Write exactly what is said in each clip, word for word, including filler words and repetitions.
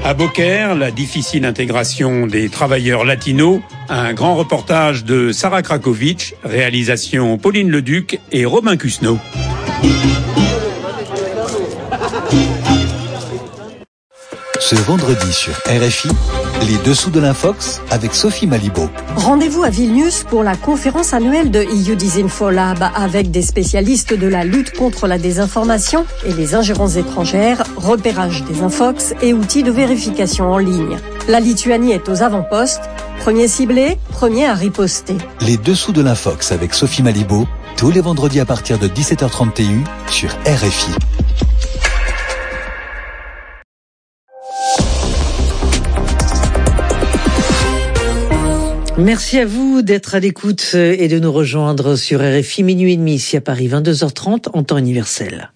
À Beaucaire, la difficile intégration des travailleurs latinos, un grand reportage de Sarah Krakovic, réalisation Pauline Leduc et Robin Cusneau. Ce vendredi sur R F I, les dessous de l'Infox avec Sophie Malibaud. Rendez-vous à Vilnius pour la conférence annuelle de E U Disinfolab avec des spécialistes de la lutte contre la désinformation et les ingérences étrangères, repérage des infox et outils de vérification en ligne. La Lituanie est aux avant-postes. Premier ciblé, premier à riposter. Les dessous de l'Infox avec Sophie Malibaud, tous les vendredis à partir de dix-sept heures trente T U sur R F I. Merci à vous d'être à l'écoute et de nous rejoindre sur R F I minuit et demi ici à Paris, vingt-deux heures trente en temps universel.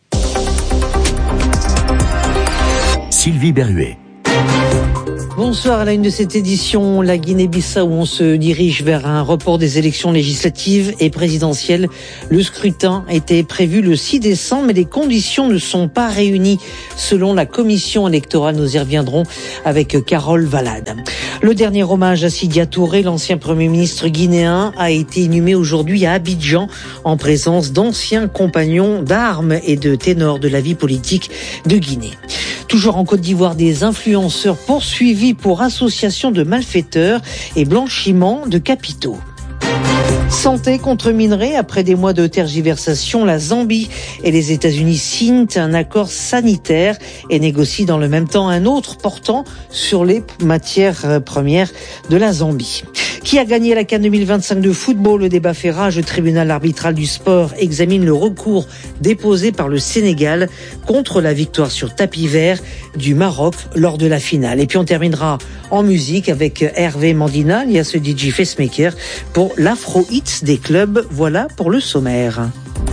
Sylvie Berruet. Bonsoir à la une de cette édition. La Guinée-Bissau, où on se dirige vers un report des élections législatives et présidentielles. Le scrutin était prévu le six décembre, mais les conditions ne sont pas réunies selon la commission électorale. Nous y reviendrons avec Carole Valade. Le dernier hommage à Sidya Touré, l'ancien Premier ministre guinéen, a été inhumé aujourd'hui à Abidjan en présence d'anciens compagnons d'armes et de ténors de la vie politique de Guinée. Toujours en Côte d'Ivoire, des influenceurs poursuivis pour association de malfaiteurs et blanchiment de capitaux. Santé contre minerais, après des mois de tergiversation, la Zambie et les États-Unis signent un accord sanitaire et négocient dans le même temps un autre portant sur les matières premières de la Zambie. Qui a gagné la CAN deux mille vingt-cinq de football? Le débat fait rage. Le tribunal arbitral du sport examine le recours déposé par le Sénégal contre la victoire sur tapis vert du Maroc lors de la finale. Et puis on terminera en musique avec Hervé Mandina, il y a ce D J Facemaker pour l'Afro Hits des clubs. Voilà pour le sommaire.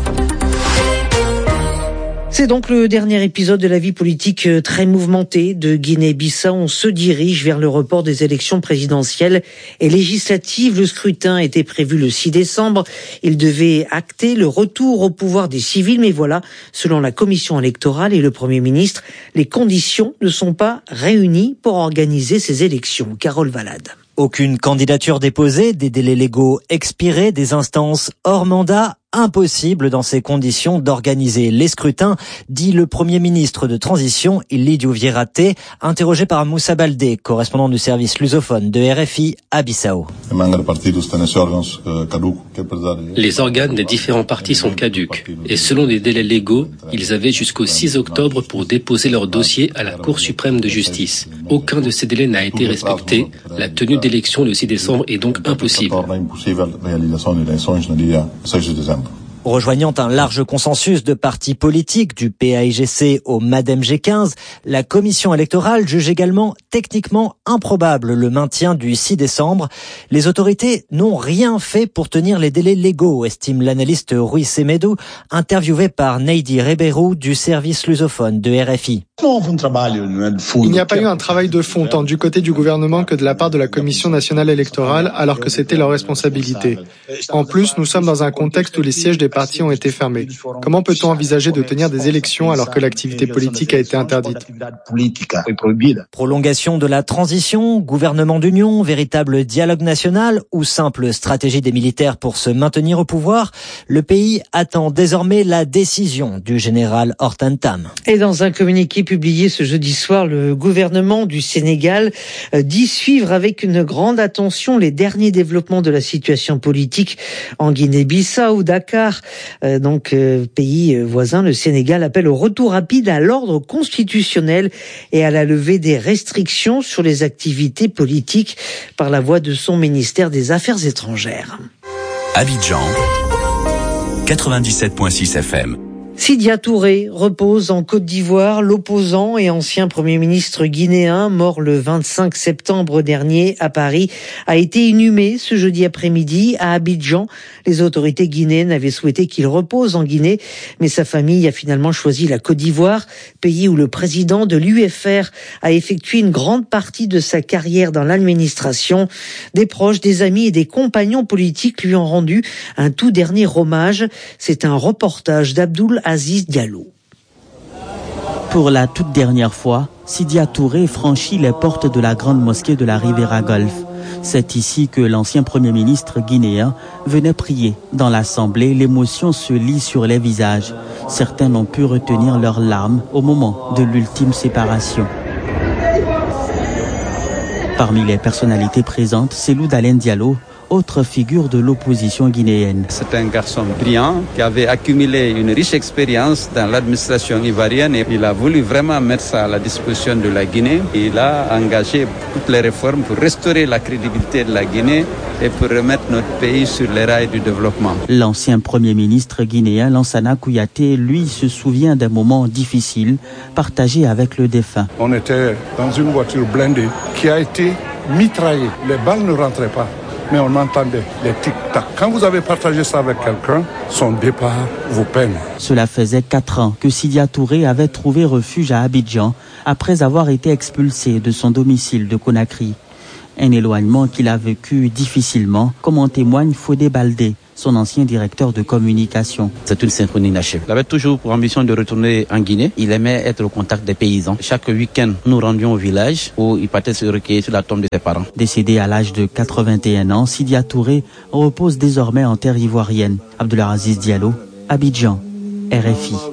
C'est donc le dernier épisode de la vie politique très mouvementée de Guinée-Bissau. On se dirige vers le report des élections présidentielles et législatives. Le scrutin était prévu le six décembre. Il devait acter le retour au pouvoir des civils. Mais voilà, selon la commission électorale et le Premier ministre, les conditions ne sont pas réunies pour organiser ces élections. Carole Valade. Aucune candidature déposée, des délais légaux expirés, des instances hors mandat. Impossible dans ces conditions d'organiser les scrutins, dit le Premier ministre de transition, Ilidio Vierate, interrogé par Moussa Baldé, correspondant du service lusophone de R F I à Bissau. Les organes des différents partis sont caducs et selon les délais légaux, ils avaient jusqu'au six octobre pour déposer leur dossier à la Cour suprême de justice. Aucun de ces délais n'a été respecté. La tenue d'élection le six décembre est donc impossible. Rejoignant un large consensus de partis politiques du P A I G C au MADEM G quinze, la commission électorale juge également techniquement improbable le maintien du six décembre. Les autorités n'ont rien fait pour tenir les délais légaux, estime l'analyste Rui Semedo, interviewé par Neidi Ribeiro du service lusophone de R F I. Il n'y a pas eu un travail de fond tant du côté du gouvernement que de la part de la Commission nationale électorale, alors que c'était leur responsabilité. En plus, nous sommes dans un contexte où les sièges des partis ont été fermés. Comment peut-on envisager de tenir des élections alors que l'activité politique a été interdite? Prolongation de la transition, gouvernement d'union, véritable dialogue national ou simple stratégie des militaires pour se maintenir au pouvoir, le pays attend désormais la décision du général Hortan Tam. Et dans un communiqué publié ce jeudi soir, le gouvernement du Sénégal dit suivre avec une grande attention les derniers développements de la situation politique en Guinée-Bissau. Dakar, euh, donc euh, pays voisin, le Sénégal appelle au retour rapide à l'ordre constitutionnel et à la levée des restrictions sur les activités politiques par la voix de son ministère des Affaires étrangères. Abidjan, quatre-vingt-dix-sept virgule six F M. Sidya Touré repose en Côte d'Ivoire. L'opposant et ancien Premier ministre guinéen, mort le vingt-cinq septembre dernier à Paris, a été inhumé ce jeudi après-midi à Abidjan. Les autorités guinéennes avaient souhaité qu'il repose en Guinée, mais sa famille a finalement choisi la Côte d'Ivoire, pays où le président de l'U F R a effectué une grande partie de sa carrière dans l'administration. Des proches, des amis et des compagnons politiques lui ont rendu un tout dernier hommage. C'est un reportage d'Abdoul Aziz Diallo. Pour la toute dernière fois, Sidya Touré franchit les portes de la grande mosquée de la Riviera Golf. C'est ici que l'ancien Premier ministre guinéen venait prier. Dans l'Assemblée, l'émotion se lit sur les visages. Certains n'ont pu retenir leurs larmes au moment de l'ultime séparation. Parmi les personnalités présentes, Cellou Dalein Diallo, autre figure de l'opposition guinéenne. C'est un garçon brillant qui avait accumulé une riche expérience dans l'administration ivoirienne et il a voulu vraiment mettre ça à la disposition de la Guinée. Il a engagé toutes les réformes pour restaurer la crédibilité de la Guinée et pour remettre notre pays sur les rails du développement. L'ancien Premier ministre guinéen Lansana Kouyaté, lui, se souvient d'un moment difficile partagé avec le défunt. On était dans une voiture blindée qui a été mitraillée. Les balles ne rentraient pas. Mais on entendait les tic-tac. Quand vous avez partagé ça avec quelqu'un, son départ vous peine. Cela faisait quatre ans que Sidya Touré avait trouvé refuge à Abidjan après avoir été expulsé de son domicile de Conakry. Un éloignement qu'il a vécu difficilement, comme en témoigne Fodé Baldé, son ancien directeur de communication. C'est une synchronie inachevée. Il avait toujours pour ambition de retourner en Guinée. Il aimait être au contact des paysans. Chaque week-end, nous rendions au village où il partait se recueillir sur la tombe de ses parents. Décédé à l'âge de quatre-vingt-un ans, Sidya Touré repose désormais en terre ivoirienne. Abdelaziz Diallo, Abidjan, R F I.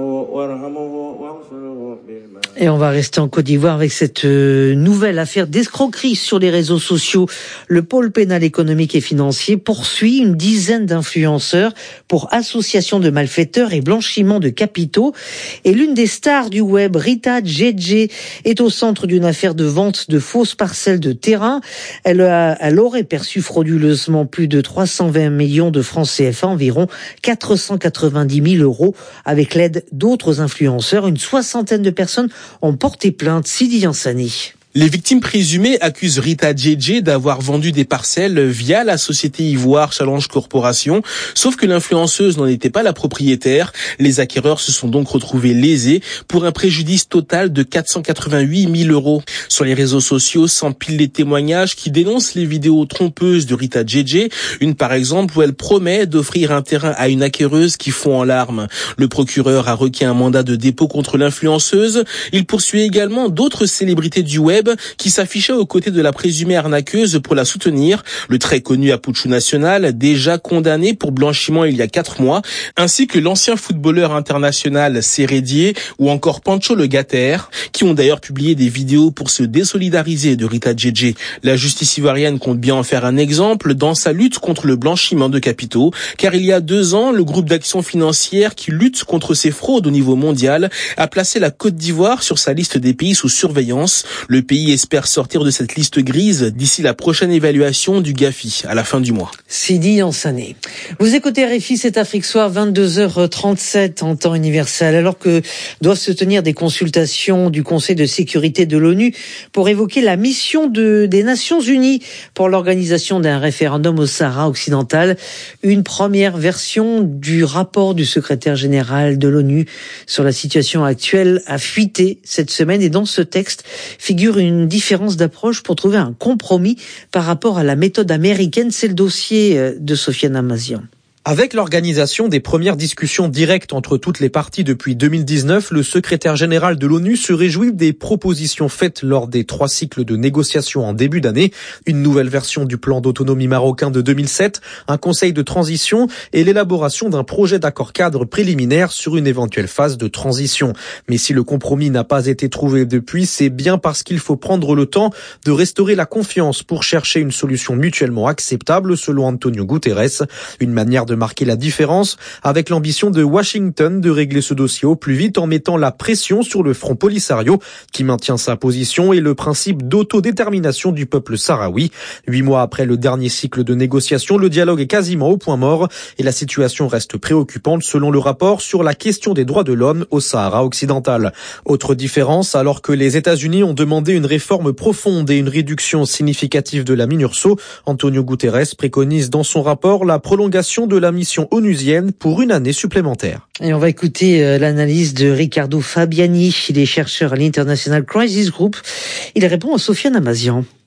Et on va rester en Côte d'Ivoire avec cette nouvelle affaire d'escroquerie sur les réseaux sociaux. Le pôle pénal économique et financier poursuit une dizaine d'influenceurs pour association de malfaiteurs et blanchiment de capitaux. Et l'une des stars du web, Rita Djedje, est au centre d'une affaire de vente de fausses parcelles de terrain. Elle, a, elle aurait perçu frauduleusement plus de trois cent vingt millions de francs C F A, environ quatre cent quatre-vingt-dix mille euros, avec l'aide d'autres influenceurs. Une soixantaine de personnes ont porté plainte. Sidi Yansani. Les victimes présumées accusent Rita Djedje d'avoir vendu des parcelles via la société Ivoire Challenge Corporation, sauf que l'influenceuse n'en était pas la propriétaire. Les acquéreurs se sont donc retrouvés lésés pour un préjudice total de quatre cent quatre-vingt-huit mille euros. Sur les réseaux sociaux s'empilent les témoignages qui dénoncent les vidéos trompeuses de Rita Djedje, une par exemple où elle promet d'offrir un terrain à une acquéreuse qui fond en larmes. Le procureur a requis un mandat de dépôt contre l'influenceuse. Il poursuit également d'autres célébrités du web qui s'affichait aux côtés de la présumée arnaqueuse pour la soutenir. Le très connu Apouchou National, déjà condamné pour blanchiment il y a quatre mois, ainsi que l'ancien footballeur international Sérédier ou encore Pancho Le Gatter, qui ont d'ailleurs publié des vidéos pour se désolidariser de Rita Djedje. La justice ivoirienne compte bien en faire un exemple dans sa lutte contre le blanchiment de capitaux, car il y a deux ans, le groupe d'action financière qui lutte contre ces fraudes au niveau mondial a placé la Côte d'Ivoire sur sa liste des pays sous surveillance. Le Le pays espère sortir de cette liste grise d'ici la prochaine évaluation du GAFI à la fin du mois. Sidi Yansané. Vous écoutez R F I, c'est Afrique Soir, vingt-deux heures trente-sept en temps universel, alors que doivent se tenir des consultations du Conseil de sécurité de l'ONU pour évoquer la mission de, des Nations Unies pour l'organisation d'un référendum au Sahara occidental. Une première version du rapport du secrétaire général de l'ONU sur la situation actuelle a fuité cette semaine, et dans ce texte figure une différence d'approche pour trouver un compromis par rapport à la méthode américaine. C'est le dossier de Sofiane Amazian. Avec l'organisation des premières discussions directes entre toutes les parties depuis deux mille dix-neuf, le secrétaire général de l'ONU se réjouit des propositions faites lors des trois cycles de négociations en début d'année. Une nouvelle version du plan d'autonomie marocain de deux mille sept, un conseil de transition et l'élaboration d'un projet d'accord cadre préliminaire sur une éventuelle phase de transition. Mais si le compromis n'a pas été trouvé depuis, c'est bien parce qu'il faut prendre le temps de restaurer la confiance pour chercher une solution mutuellement acceptable, selon Antonio Guterres. Une manière de marquer la différence, avec l'ambition de Washington de régler ce dossier au plus vite en mettant la pression sur le Front Polisario qui maintient sa position et le principe d'autodétermination du peuple sahraoui. Huit mois après le dernier cycle de négociations, le dialogue est quasiment au point mort et la situation reste préoccupante selon le rapport sur la question des droits de l'homme au Sahara occidental. Autre différence, alors que les États-Unis ont demandé une réforme profonde et une réduction significative de la MINURSO, Antonio Guterres préconise dans son rapport la prolongation de la mission onusienne pour une année supplémentaire. Et on va écouter l'analyse de Riccardo Fabiani, il est chercheur à l'International Crisis Group. Il répond à Sofiane Amazian.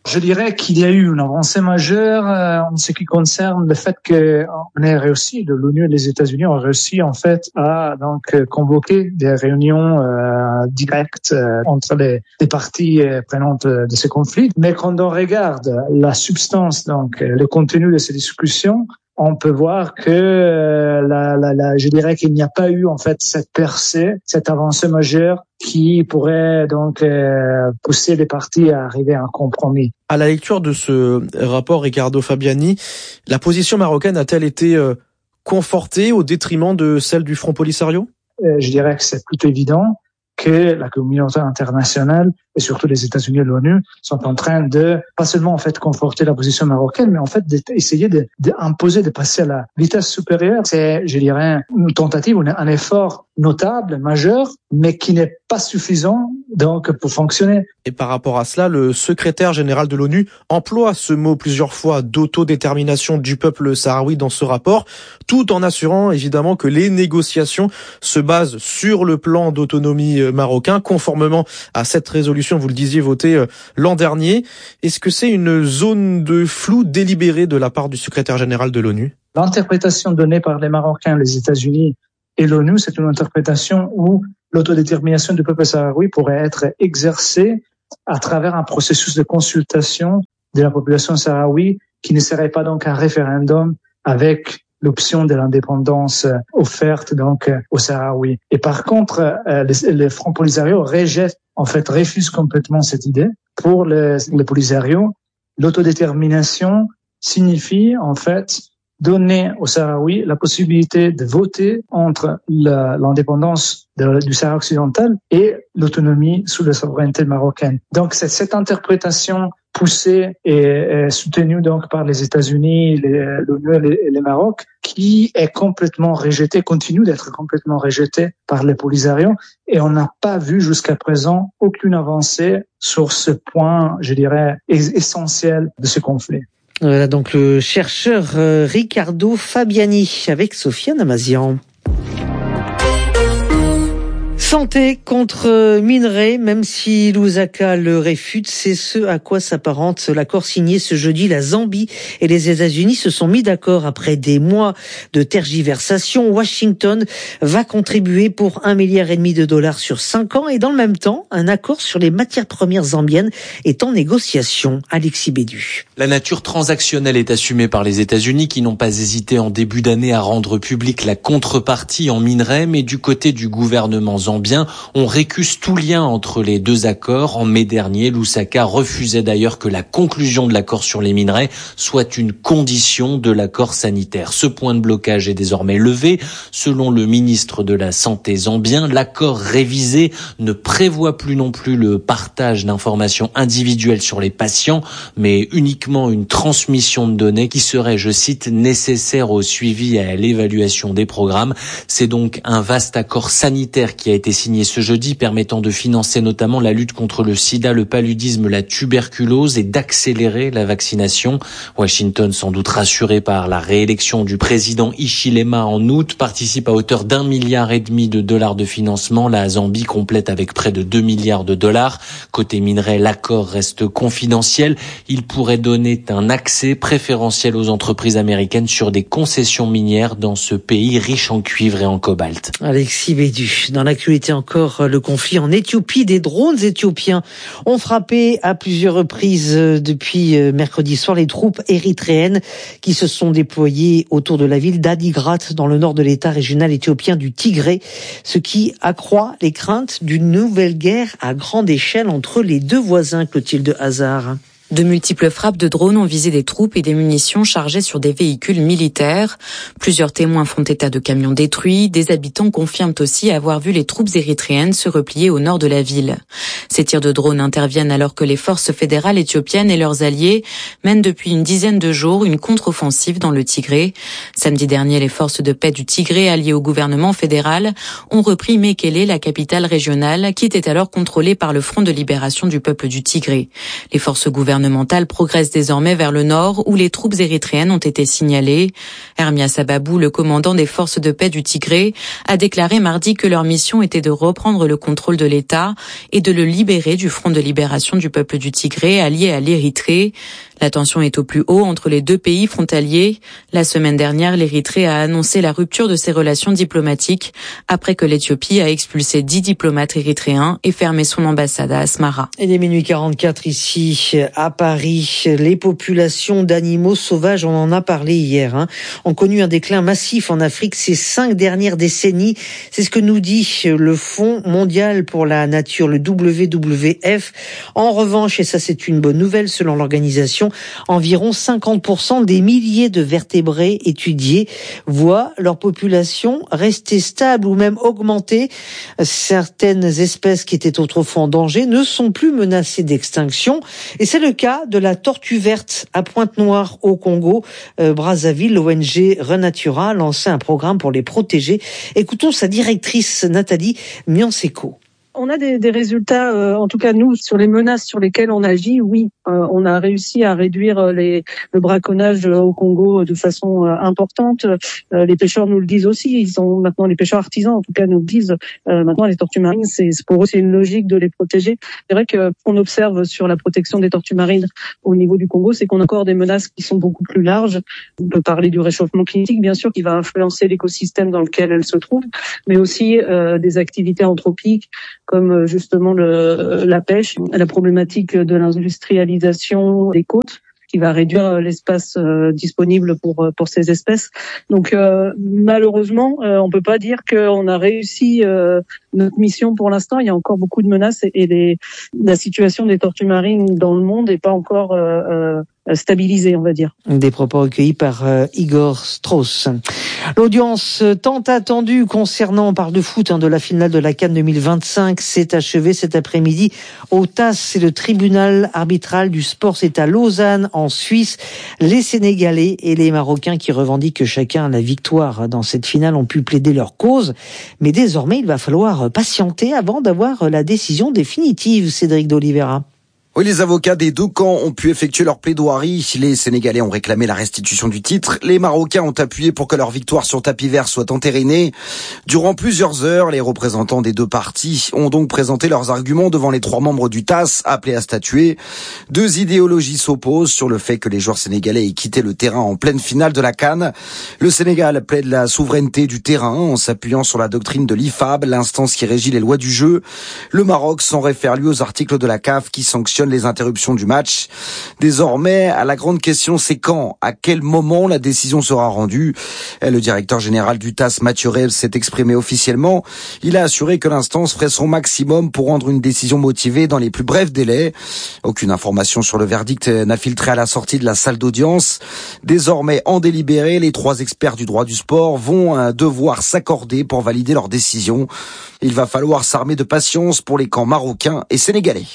Je dirais qu'il y a eu une avancée majeure euh, en ce qui concerne le fait qu'on ait réussi, de l'ONU et les États-Unis ont réussi en fait à donc convoquer des réunions euh, directes euh, entre les, les parties euh, prenantes de ce conflit. Mais quand on regarde la substance, donc le contenu de ces discussions, on peut voir que euh, la, la, la, je dirais qu'il n'y a pas eu en fait cette percée, cette avancée majeure qui pourrait donc euh, pousser les parties à arriver à un compromis. À la lecture de ce rapport, Ricardo Fabiani, la position marocaine a-t-elle été euh, confortée au détriment de celle du Front Polisario ? euh, Je dirais que c'est plutôt évident que la communauté internationale et surtout les États-Unis et l'ONU sont en train de pas seulement en fait conforter la position marocaine, mais en fait d'essayer de, d'imposer, de passer à la vitesse supérieure. C'est, je dirais, une tentative, un effort notable, majeur, mais qui n'est pas suffisant donc pour fonctionner. Et par rapport à cela, le secrétaire général de l'ONU emploie ce mot plusieurs fois d'autodétermination du peuple sahraoui dans ce rapport, tout en assurant évidemment que les négociations se basent sur le plan d'autonomie marocain, conformément à cette résolution, vous le disiez, votée l'an dernier. Est-ce que c'est une zone de flou délibérée de la part du secrétaire général de l'ONU ? L'interprétation donnée par les Marocains, les États-Unis et l'ONU, c'est une interprétation où l'autodétermination du peuple sahraoui pourrait être exercée à travers un processus de consultation de la population sahraoui qui ne serait pas donc un référendum avec l'option de l'indépendance offerte donc aux Sahraouis. Et par contre, les, les Front Polisario rejettent, en fait, refusent complètement cette idée. Pour les, les Polisario, l'autodétermination signifie, en fait, donner aux Sahraouis la possibilité de voter entre la, l'indépendance de, du Sahara occidental et l'autonomie sous la souveraineté marocaine. Donc, c'est cette interprétation poussée et, et soutenue donc par les États-Unis, les, l'ONU et les, et les Maroc, qui est complètement rejetée, continue d'être complètement rejetée par les Polisario, et on n'a pas vu jusqu'à présent aucune avancée sur ce point, je dirais, essentiel de ce conflit. Voilà donc le chercheur euh, Ricardo Fabiani avec Sofiane Amazian. Santé contre minerais, même si Lusaka le réfute, c'est ce à quoi s'apparente l'accord signé ce jeudi. La Zambie et les États-Unis se sont mis d'accord après des mois de tergiversation. Washington va contribuer pour un milliard et demi de dollars sur cinq ans et dans le même temps, un accord sur les matières premières zambiennes est en négociation. Alexis Bédu. La nature transactionnelle est assumée par les États-Unis qui n'ont pas hésité en début d'année à rendre publique la contrepartie en minerais, mais du côté du gouvernement zambien, on récuse tout lien entre les deux accords. En mai dernier, Lusaka refusait d'ailleurs que la conclusion de l'accord sur les minerais soit une condition de l'accord sanitaire. Ce point de blocage est désormais levé. Selon le ministre de la Santé zambien, l'accord révisé ne prévoit plus non plus le partage d'informations individuelles sur les patients, mais uniquement une transmission de données qui serait, je cite, nécessaire au suivi et à l'évaluation des programmes. C'est donc un vaste accord sanitaire qui a été signé ce jeudi, permettant de financer notamment la lutte contre le sida, le paludisme, la tuberculose et d'accélérer la vaccination. Washington, sans doute rassuré par la réélection du président Hichilema en août, participe à hauteur d'un milliard et demi de dollars de financement. La Zambie complète avec près de deux milliards de dollars. Côté minerais, l'accord reste confidentiel. Il pourrait donner un accès préférentiel aux entreprises américaines sur des concessions minières dans ce pays riche en cuivre et en cobalt. Alexis Bédu. Dans l'actualité encore, le conflit en Éthiopie. Des drones éthiopiens ont frappé à plusieurs reprises depuis mercredi soir les troupes érythréennes qui se sont déployées autour de la ville d'Adigrat dans le nord de l'état régional éthiopien du Tigré, ce qui accroît les craintes d'une nouvelle guerre à grande échelle entre les deux voisins. Clotilde Hazard. De multiples frappes de drones ont visé des troupes et des munitions chargées sur des véhicules militaires. Plusieurs témoins font état de camions détruits. Des habitants confirment aussi avoir vu les troupes érythréennes se replier au nord de la ville. Ces tirs de drones interviennent alors que les forces fédérales éthiopiennes et leurs alliés mènent depuis une dizaine de jours une contre-offensive dans le Tigré. Samedi dernier, les forces de paix du Tigré alliées au gouvernement fédéral ont repris Mekele, la capitale régionale, qui était alors contrôlée par le Front de libération du peuple du Tigré. Les forces gouvernementales gouvernementale progresse désormais vers le nord où les troupes érythréennes ont été signalées. Hermia Sababou, le commandant des forces de paix du Tigré, a déclaré mardi que leur mission était de reprendre le contrôle de l'État et de le libérer du Front de libération du peuple du Tigré allié à l'Érythrée. La tension est au plus haut entre les deux pays frontaliers. La semaine dernière, l'Érythrée a annoncé la rupture de ses relations diplomatiques après que l'Éthiopie a expulsé dix diplomates érythréens et fermé son ambassade à Asmara. Il est minuit quarante-quatre ici à Paris. Les populations d'animaux sauvages, on en a parlé hier, hein, ont connu un déclin massif en Afrique ces cinq dernières décennies. C'est ce que nous dit le Fonds mondial pour la nature, le W W F. En revanche, et ça c'est une bonne nouvelle selon l'organisation, environ cinquante pour cent des milliers de vertébrés étudiés voient leur population rester stable ou même augmenter. Certaines espèces qui étaient autrefois en danger ne sont plus menacées d'extinction. Et c'est le cas de la tortue verte à Pointe-Noire au Congo. Euh, Brazzaville, l'O N G Renatura a lancé un programme pour les protéger. Écoutons sa directrice Nathalie Mianseko. On a des, des résultats, euh, en tout cas nous, sur les menaces sur lesquelles on agit, oui. Euh, on a réussi à réduire les, le braconnage au Congo de façon euh, importante. Euh, les pêcheurs nous le disent aussi. Ils sont maintenant, les pêcheurs artisans, en tout cas, nous le disent. Euh, maintenant, les tortues marines, c'est pour eux, c'est une logique de les protéger. C'est vrai que qu'on observe sur la protection des tortues marines au niveau du Congo, c'est qu'on a encore des menaces qui sont beaucoup plus larges. On peut parler du réchauffement climatique, bien sûr, qui va influencer l'écosystème dans lequel elles se trouvent, mais aussi euh, des activités anthropiques, comme justement le, la pêche, la problématique de l'industrialisation des côtes, qui va réduire l'espace euh, disponible pour pour ces espèces. Donc euh, malheureusement, euh, on peut pas dire qu'on a réussi euh, notre mission pour l'instant. Il y a encore beaucoup de menaces et, et les, la situation des tortues marines dans le monde n'est pas encore euh, euh, stabilisée, on va dire. Des propos recueillis par euh, Igor Strauss. L'audience tant attendue concernant, on parle de foot, hein, de la finale de la CAN deux mille vingt-cinq s'est achevée cet après-midi au T A S. C'est le tribunal arbitral du sport. C'est à Lausanne, en Suisse. Les Sénégalais et les Marocains qui revendiquent chacun la victoire dans cette finale ont pu plaider leur cause. Mais désormais, il va falloir patienter avant d'avoir la décision définitive. Cédric d'Oliveira. Oui, les avocats des deux camps ont pu effectuer leur plaidoirie. Les Sénégalais ont réclamé la restitution du titre. Les Marocains ont appuyé pour que leur victoire sur tapis vert soit entérinée. Durant plusieurs heures, les représentants des deux parties ont donc présenté leurs arguments devant les trois membres du T A S appelés à statuer. Deux idéologies s'opposent sur le fait que les joueurs sénégalais aient quitté le terrain en pleine finale de la CAN. Le Sénégal plaide la souveraineté du terrain en s'appuyant sur la doctrine de l'I F A B, l'instance qui régit les lois du jeu. Le Maroc s'en réfère lui aux articles de la C A F qui sanctionnent les interruptions du match. Désormais, la grande question, c'est quand, à quel moment la décision sera rendue. Le directeur général du T A S, Mathieu Reb, s'est exprimé officiellement. Il a assuré que l'instance ferait son maximum pour rendre une décision motivée dans les plus brefs délais. Aucune information sur le verdict n'a filtré à la sortie de la salle d'audience. Désormais, en délibéré, les trois experts du droit du sport vont devoir s'accorder pour valider leur décision. Il va falloir s'armer de patience pour les camps marocains et sénégalais.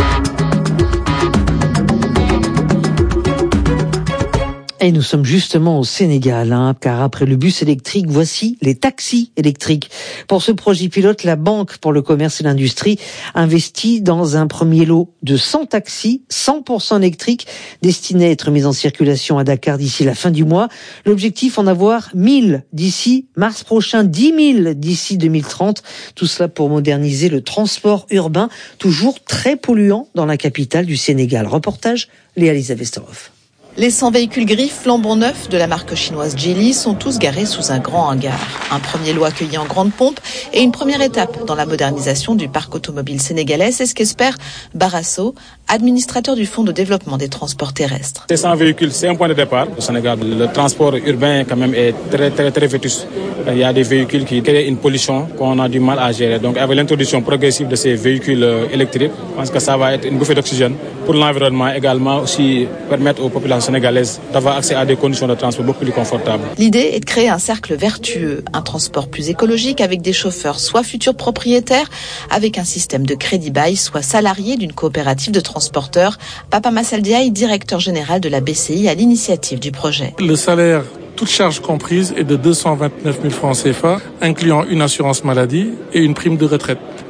Et nous sommes justement au Sénégal, hein, car après le bus électrique, voici les taxis électriques. Pour ce projet pilote, la Banque pour le commerce et l'industrie investit dans un premier lot de cent taxis, cent pour cent électriques, destinés à être mis en circulation à Dakar d'ici la fin du mois. L'objectif, en avoir mille d'ici mars prochain, dix mille d'ici deux mille trente. Tout cela pour moderniser le transport urbain, toujours très polluant dans la capitale du Sénégal. Reportage, Léa-Lisa Vesterhoff. Les cent véhicules gris flambant neufs de la marque chinoise Geely sont tous garés sous un grand hangar. Un premier lot accueilli en grande pompe et une première étape dans la modernisation du parc automobile sénégalais, c'est ce qu'espère Barasso, administrateur du Fonds de développement des transports terrestres. Ces cent véhicules, c'est un point de départ. Au Sénégal, le transport urbain quand même est très très très vétuste. Il y a des véhicules qui créent une pollution qu'on a du mal à gérer. Donc avec l'introduction progressive de ces véhicules électriques, je pense que ça va être une bouffée d'oxygène pour l'environnement, également aussi permettre aux populations sénégalaises d'avoir accès à des conditions de transport beaucoup plus confortables. L'idée est de créer un cercle vertueux, un transport plus écologique avec des chauffeurs soit futurs propriétaires, avec un système de crédit bail, soit salariés d'une coopérative de transporteurs. Papa Massaldiaï, directeur général de la B C I à l'initiative du projet. Le salaire, toute charge comprise, est de deux cent vingt-neuf mille francs C F A, incluant une assurance maladie et une prime de retraite.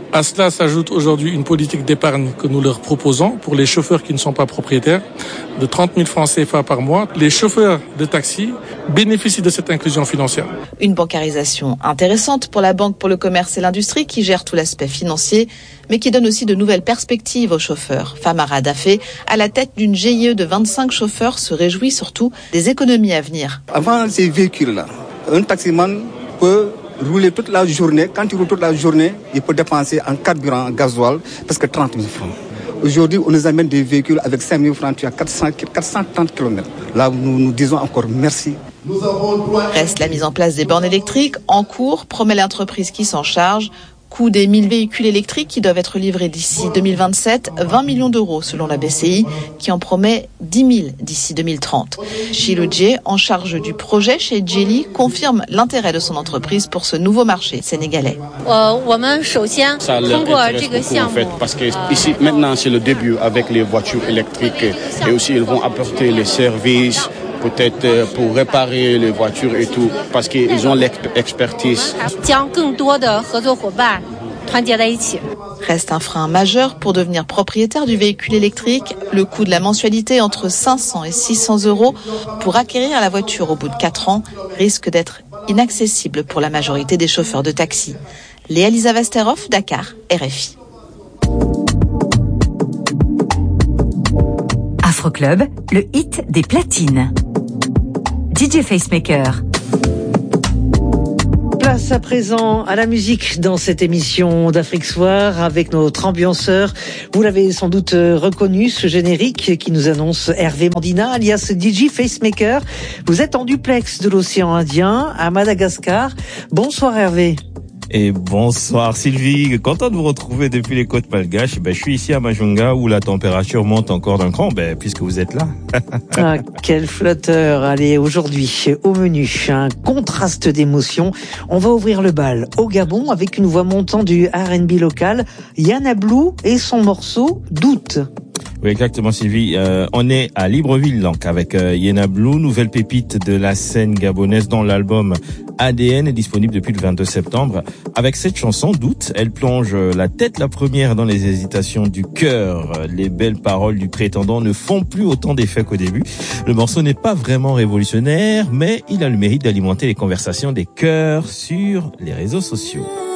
À cela s'ajoute aujourd'hui une politique d'épargne que nous leur proposons pour les chauffeurs qui ne sont pas propriétaires de trente mille francs C F A par mois. Les chauffeurs de taxi bénéficient de cette inclusion financière. Une bancarisation intéressante pour la Banque pour le commerce et l'industrie qui gère tout l'aspect financier, mais qui donne aussi de nouvelles perspectives aux chauffeurs. Famara Dafé, à la tête d'une G I E de vingt-cinq chauffeurs, se réjouit surtout des économies à venir. Avant ces véhicules-là, un taximan peut rouler toute la journée. Quand il roule toute la journée, il peut dépenser en carburant, en gasoil, presque trente mille francs. Aujourd'hui, on nous amène des véhicules avec cinq mille francs, tu as quatre cents, quatre cent trente kilomètres. Là, nous nous disons encore merci. Reste la mise en place des bornes électriques en cours, promet l'entreprise qui s'en charge. Coût des mille véhicules électriques qui doivent être livrés d'ici deux mille vingt-sept, vingt millions d'euros selon la B C I, qui en promet dix mille d'ici deux mille trente. Shilujie, en charge du projet chez Geely, confirme l'intérêt de son entreprise pour ce nouveau marché sénégalais. Ça leur intéresse beaucoup en fait, parce que ici maintenant c'est le début avec les voitures électriques et aussi ils vont apporter les services, peut-être pour réparer les voitures et tout, parce qu'ils ont l'expertise. Reste un frein majeur pour devenir propriétaire du véhicule électrique, le coût de la mensualité entre cinq cents et six cents euros pour acquérir la voiture au bout de quatre ans risque d'être inaccessible pour la majorité des chauffeurs de taxi. Léa Lisa Vasterhoff, Dakar, R F I. Afroclub, le hit des platines. D J Facemaker. Place à présent à la musique dans cette émission d'Afrique Soir avec notre ambianceur. Vous l'avez sans doute reconnu, ce générique qui nous annonce Hervé Mandina, alias D J Facemaker. Vous êtes en duplex de l'océan Indien à Madagascar. Bonsoir Hervé. Et bonsoir Sylvie, content de vous retrouver depuis les côtes malgaches. Ben, je suis ici à Majunga où la température monte encore d'un cran, ben, puisque vous êtes là. Ah, quel flatteur. Allez, aujourd'hui, au menu, un contraste d'émotions. On va ouvrir le bal au Gabon avec une voix montante du R and B local, Yana Blue et son morceau Doute. Oui, exactement Sylvie. Euh, on est à Libreville donc avec euh, Yana Blue, nouvelle pépite de la scène gabonaise dont l'album A D N est disponible depuis le vingt-deux septembre. Avec cette chanson, Doute, elle plonge la tête la première dans les hésitations du cœur. Les belles paroles du prétendant ne font plus autant d'effet qu'au début. Le morceau n'est pas vraiment révolutionnaire, mais il a le mérite d'alimenter les conversations des cœurs sur les réseaux sociaux.